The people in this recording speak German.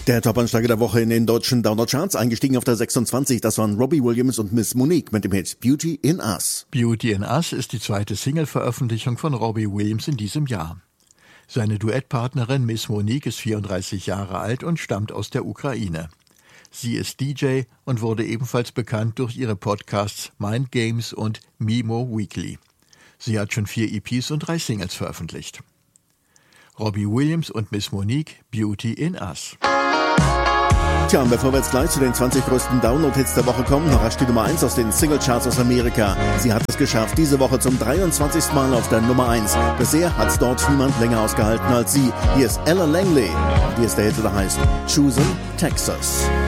Der Top-Ansteiger der Woche in den deutschen Download-Charts, eingestiegen auf der 26, das waren Robbie Williams und Miss Monique mit dem Hit Beauty in Us. Beauty in Us ist die zweite Single-Veröffentlichung von Robbie Williams in diesem Jahr. Seine Duettpartnerin Miss Monique ist 34 Jahre alt und stammt aus der Ukraine. Sie ist DJ und wurde ebenfalls bekannt durch ihre Podcasts Mind Games und Mimo Weekly. Sie hat schon 4 EPs und 3 Singles veröffentlicht. Robbie Williams und Miss Monique, Beauty in Us. Tja, und bevor wir jetzt gleich zu den 20 größten Download-Hits der Woche kommen, noch rasch die Nummer 1 aus den Single-Charts aus Amerika. Sie hat es geschafft, diese Woche zum 23. Mal auf der Nummer 1. Bisher hat es dort niemand länger ausgehalten als sie. Hier ist Ella Langley. Hier ist der Hit, der heißt Choosing Texas.